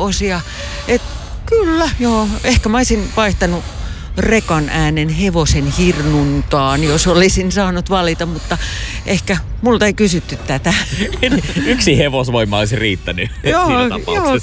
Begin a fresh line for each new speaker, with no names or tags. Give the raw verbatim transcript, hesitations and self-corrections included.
hevosia. Et kyllä, joo. Ehkä mä olisin vaihtanut rekan äänen hevosen hirnuntaan, jos olisin saanut valita, mutta ehkä multa ei kysytty tätä.
Yksi hevosvoima olisi riittänyt
joo,
siinä tapauksessa.
Joo,